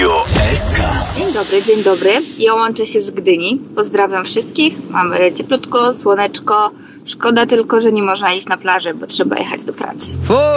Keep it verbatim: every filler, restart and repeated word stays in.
Radio S K. Dzień dobry, dzień dobry. Ja łączę się z Gdyni. Pozdrawiam wszystkich. Mamy cieplutko, słoneczko. Szkoda tylko, że nie można iść na plażę, bo trzeba jechać do pracy.